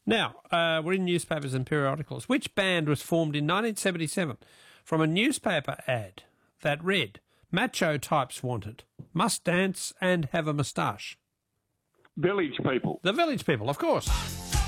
Now, we're in newspapers and periodicals. Which band was formed in 1977 from a newspaper ad that read, "Macho types wanted, must dance and have a moustache"? Village People. The Village People, of course.